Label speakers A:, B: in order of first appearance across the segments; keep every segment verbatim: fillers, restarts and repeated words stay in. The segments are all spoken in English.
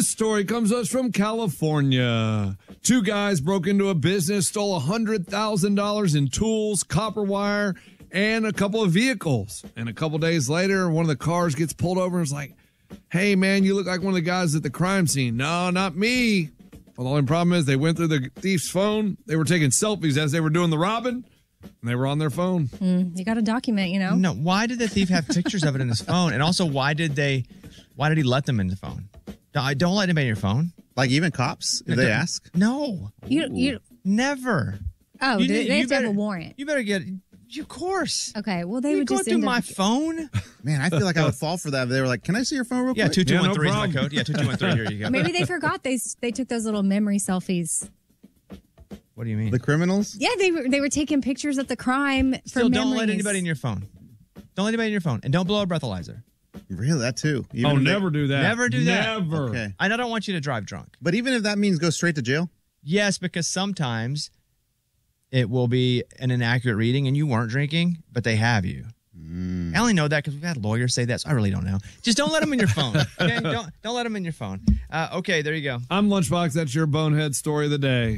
A: This story comes to us from California. Two guys broke into a business, stole one hundred thousand dollars in tools, copper wire, and a couple of vehicles. And a couple days later, one of the cars gets pulled over and is like, hey, man, you look like one of the guys at the crime scene. No, not me. Well, the only problem is they went through the thief's phone. They were taking selfies as they were doing the robbing, and they were on their phone.
B: Mm, you got to document, you know?
C: No, why did the thief have pictures of it in his phone? And also, why did they, why did he let them in the phone? Don't, don't let anybody in your phone.
D: Like even cops, if they ask?
C: No.
B: You, you,
C: Never.
B: oh,
C: You
B: do
C: need-
B: they
C: you
B: have to have
C: better-
B: a warrant?
C: You better get, of course.
B: Okay, well, they
C: You
B: would
C: go
B: just
C: through
B: end
C: my
B: up...
C: phone?
D: Man, I feel like I would fall for that if they were like, can I see your phone real
C: Yeah,
D: quick?
C: two two
A: Yeah,
C: one
A: no
C: three is my
A: problem.
C: code. Yeah, two two one three. Here you go.
B: Maybe they forgot they they took those little memory selfies.
C: What do you mean?
D: The criminals?
B: Yeah, they were they were taking pictures of the crime for
C: Still, don't let
B: memories.
C: anybody in your phone. Don't let anybody in your phone. And don't blow a breathalyzer.
D: Really? That too? Even
A: Oh,
D: if they-
A: never do that.
C: Never do that.
A: Never.
D: Okay.
C: And I don't want you to drive drunk.
D: But even if that means go straight to jail?
C: Yes, because sometimes it will be an inaccurate reading and you weren't drinking, but they have you. I only know that because we've had lawyers say that, so I really don't know. Just don't let them in your phone. Okay? don't don't let them in your phone. Uh, okay, there you go.
A: I'm Lunchbox. That's your bonehead story of the day.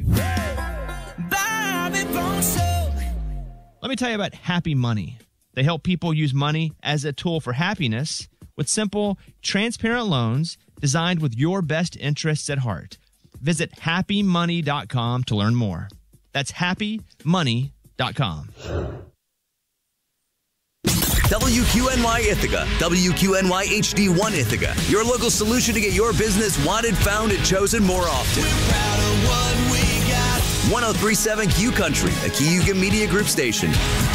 C: Let me tell you about Happy Money. They help people use money as a tool for happiness with simple, transparent loans designed with your best interests at heart. Visit happy money dot com to learn more. That's happy money dot com.
E: W Q N Y Ithaca, W Q N Y H D one Ithaca. Your local solution to get your business wanted, found, and chosen more often. We're proud of what we got. one oh three point seven Q Country, a Kiyuga Media Group station.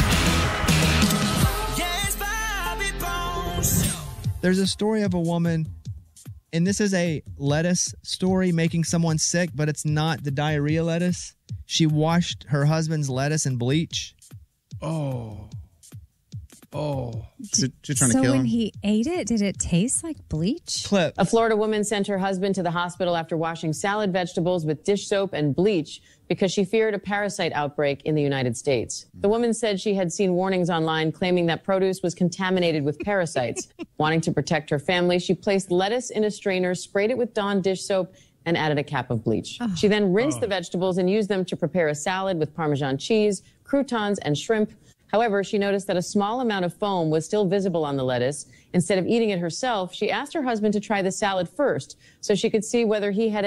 F: Yes, Bobby Bones.
C: There's a story of a woman, and this is a lettuce story making someone sick, but it's not the diarrhea lettuce. She washed her husband's lettuce in bleach.
A: Oh. Oh.
D: She's trying to
B: So
D: kill
B: when
D: him?
B: he ate it, did it taste like bleach?
C: Clip.
G: A Florida woman sent her husband to the hospital after washing salad vegetables with dish soap and bleach because she feared a parasite outbreak in the United States. The woman said she had seen warnings online claiming that produce was contaminated with parasites. Wanting to protect her family, she placed lettuce in a strainer, sprayed it with Dawn dish soap, and added a cap of bleach. She then rinsed the vegetables and used them to prepare a salad with Parmesan cheese, croutons, and shrimp. However, she noticed that a small amount of foam was still visible on the lettuce. Instead of eating it herself, she asked her husband to try the salad first so she could see whether he had